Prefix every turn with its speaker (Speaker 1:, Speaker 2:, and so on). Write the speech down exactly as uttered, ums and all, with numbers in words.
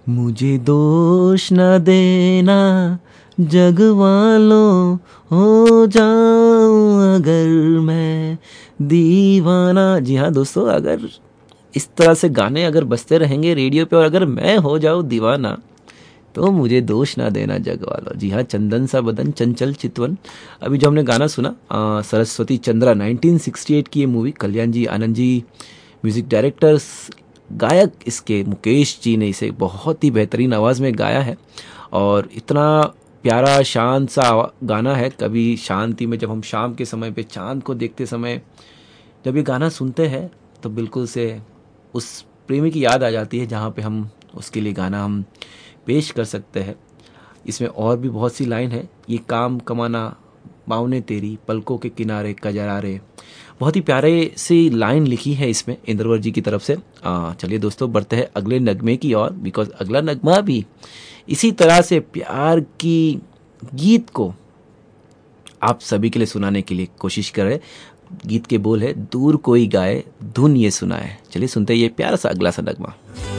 Speaker 1: मुझे दोष न देना जग वालों, हो जाऊं अगर मैं दीवाना। जी हाँ दोस्तों, अगर इस तरह से गाने अगर बजते रहेंगे रेडियो पे और अगर मैं हो जाऊं दीवाना तो मुझे दोष ना देना जग वालों। जी हाँ, चंदन सा बदन चंचल चितवन। अभी जो हमने गाना सुना आ, Saraswati Chandra nineteen sixty eight की ये मूवी, कल्याण जी, आनंद जी म्यूजिक डायरेक्टर्स, गायक इसके मुकेश जी ने इसे बहुत ही बेहतरीन आवाज़ में गाया है। और इतना प्यारा शांत सा गाना है। कभी शांति में जब हम शाम के समय पे चांद को देखते समय जब ये गाना सुनते हैं तो बिल्कुल से उस प्रेमी की याद आ जाती है जहाँ पे हम उसके लिए गाना हम पेश कर सकते हैं। इसमें और भी बहुत सी लाइन है। ये काम कमाना बावने तेरी पलकों के किनारे कजरारे, बहुत ही प्यारे सी लाइन लिखी है इसमें इंद्रवर जी की तरफ से। आ, चलिए दोस्तों बढ़ते हैं अगले नगमे की ओर, बिकॉज अगला नगमा भी इसी तरह से प्यार की गीत को आप सभी के लिए सुनाने के लिए कोशिश कर रहे। गीत के बोल है, दूर कोई गाए धुन ये सुनाए। चलिए सुनते हैं ये प्यारा सा अगला सा नगमा।